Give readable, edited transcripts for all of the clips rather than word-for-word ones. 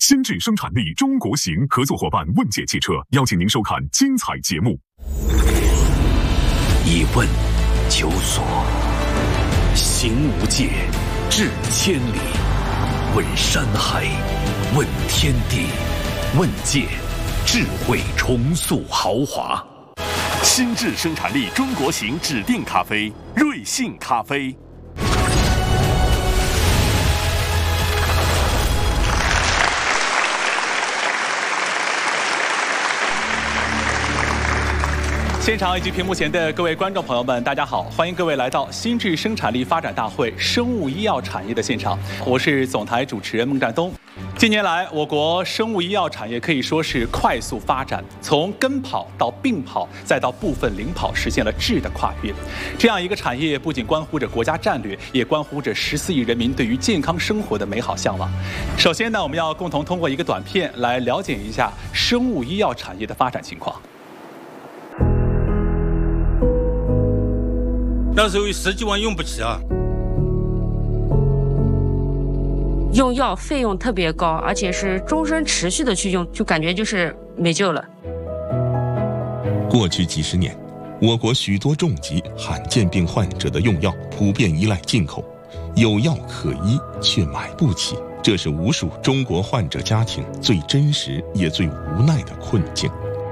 新智生产力中国行合作伙伴问界汽车邀请您收看精彩节目。 以问求索，行无界，至千里。问山海，问天地，问界，智慧重塑豪华。新智生产力中国行指定咖啡，瑞幸咖啡。 现场以及屏幕前的各位观众朋友们，大家好，欢迎各位来到新智生产力发展大会生物医药产业的现场，我是总台主持人孟占东。近年来，我国生物医药产业可以说是快速发展，从跟跑到并跑，再到部分领跑，实现了质的跨越。这样一个产业不仅关乎着国家战略，也关乎着14亿人民对于健康生活的美好向往。首先呢，我们要共同通过一个短片来了解一下生物医药产业的发展情况。 那时候10几万用不起啊， 用药费用特别高，而且是终身持续的去用，就感觉就是没救了。 过去几十年，我国许多重疾罕见病患者的用药普遍依赖进口，有药可医却买不起，这是无数中国患者家庭最真实也最无奈的困境。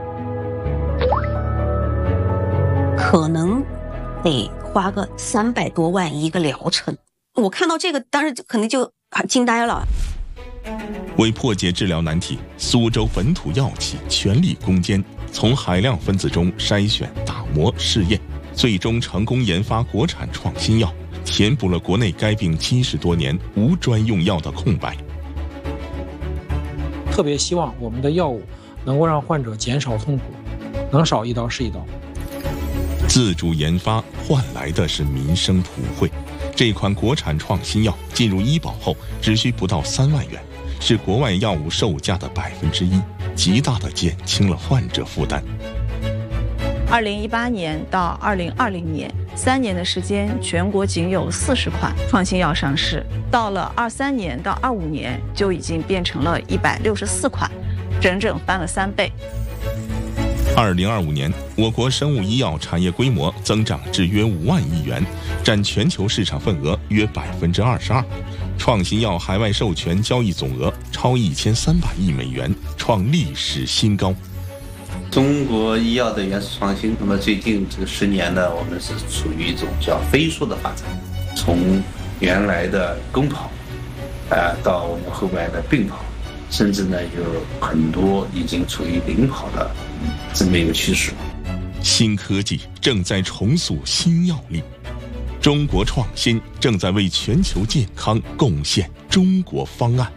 可能得花个300多万一个疗程，我看到这个当时肯定就惊呆了。 为破解治疗难题，苏州本土药企全力攻坚，从海量分子中筛选、打磨、试验，最终成功研发国产创新药，填补了国内该病70多年无专用药的空白。 特别希望我们的药物能够让患者减少痛苦，能少一刀是一刀。 自主研发换来的是民生普惠。这款国产创新药进入医保后，只需不到3万元，是国外药物售价的1%，极大地减轻了患者负担。 2018年到2020年3年的时间，全国仅有40款创新药上市，到了23年到25年就已经变成了164款，整整翻了3倍。 2025年，我国生物医药产业规模增长至约5万亿元，占全球市场份额约22%，创新药海外授权交易总额超1300亿美元，创历史新高。 中国医药的原始创新，那么最近这个10年呢，我们是处于一种叫飞速的发展，从原来的跟跑，到我们后来的并跑，甚至呢有很多已经处于领跑的这么一个趋势。 新科技正在重塑新药力，中国创新正在为全球健康贡献中国方案。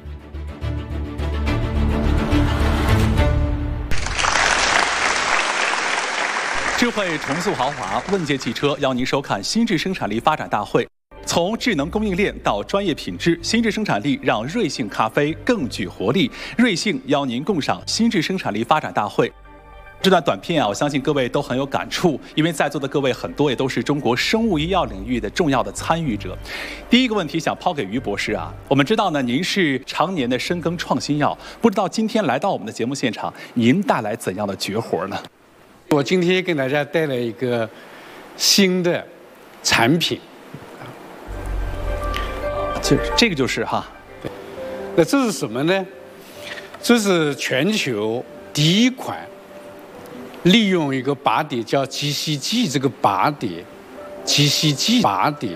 智慧重塑豪华，问界汽车邀您收看新智生产力发展大会。从智能供应链到专业品质，新智生产力让瑞幸咖啡更具活力。瑞幸邀您共赏新智生产力发展大会。这段短片啊，我相信各位都很有感触，因为在座的各位很多也都是中国生物医药领域的重要的参与者。第一个问题想抛给于博士啊，我们知道呢，您是常年的深耕创新药，不知道今天来到我们的节目现场，您带来怎样的绝活呢？ 我今天给大家带来一个新的产品， 这个就是哈， 对，那这是什么呢？这是全球第一款利用一个靶点叫 GCG 这个靶点 ，GCG 靶点